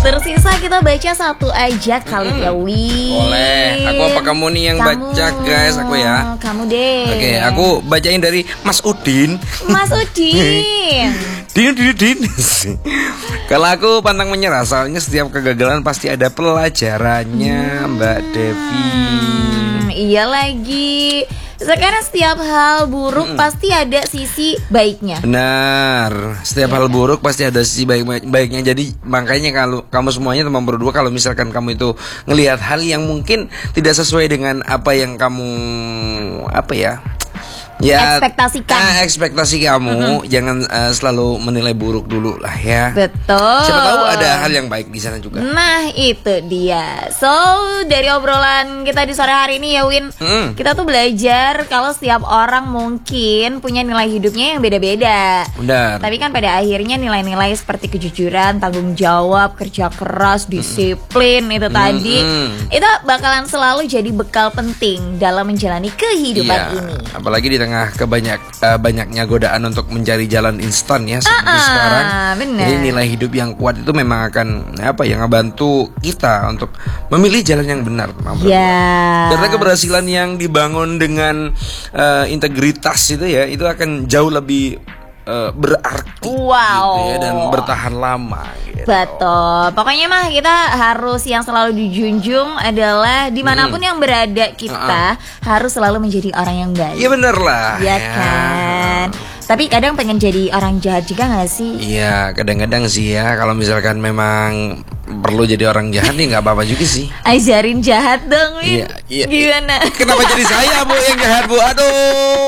Tersisa kita baca satu aja kali ya, Win. Boleh. Aku apa kamu nih yang baca, guys? Aku ya. Kamu deh. Oke, aku bacain dari Mas Udin. Mas Udin. Din. Kalau aku pantang menyerah, soalnya setiap kegagalan pasti ada pelajarannya, Mbak Devi. Iya lagi. Sekarang setiap hal buruk pasti ada sisi baiknya. Benar. Setiap hal buruk pasti ada sisi baiknya. Jadi makanya kalau kamu semuanya teman berdua, kalau misalkan kamu itu ngelihat hal yang mungkin tidak sesuai dengan apa yang kamu ekspektasi kamu, jangan selalu menilai buruk dulu lah ya. Betul. Siapa tahu ada hal yang baik di sana juga. Nah itu dia. So dari obrolan kita di sore hari ini ya, Win, kita tuh belajar kalau setiap orang mungkin punya nilai hidupnya yang beda-beda. Benar. Tapi kan pada akhirnya nilai-nilai seperti kejujuran, tanggung jawab, kerja keras, disiplin itu tadi, itu bakalan selalu jadi bekal penting dalam menjalani kehidupan ini. Apalagi di tengah banyaknya godaan untuk mencari jalan instan ya seperti sekarang. Bener. Jadi nilai hidup yang kuat itu memang akan ngebantu kita untuk memilih jalan yang benar. Karena keberhasilan yang dibangun dengan integritas itu ya, itu akan jauh lebih berarti gitu ya, dan bertahan lama gitu. Betul. Pokoknya mah kita harus yang selalu dijunjung adalah dimanapun yang berada kita harus selalu menjadi orang yang baik. Iya bener lah. Iya kan. Tapi kadang pengen jadi orang jahat juga gak sih? Iya kadang-kadang sih ya. Kalau misalkan memang perlu jadi orang jahat nih nggak apa-apa juga sih. Ajarin jahat dong, Win. Iya. Gimana? Kenapa jadi saya Bu yang jahat Bu? Aduh.